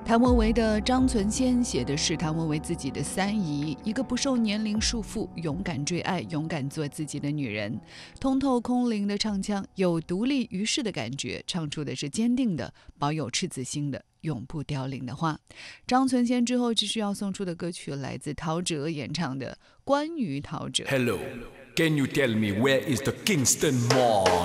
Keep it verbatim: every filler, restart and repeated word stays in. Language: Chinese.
谭维维的张存先写的是谭维维自己的三姨，一个不受年龄束缚、勇敢追爱、勇敢做自己的女人。通透空灵的唱腔，有独立于世的感觉，唱出的是坚定的、保有赤子心的、永不凋零的话。张存先之后继续要送出的歌曲来自陶喆演唱的《关于陶喆》。 Hello, can you tell me where is the Kingston Mall?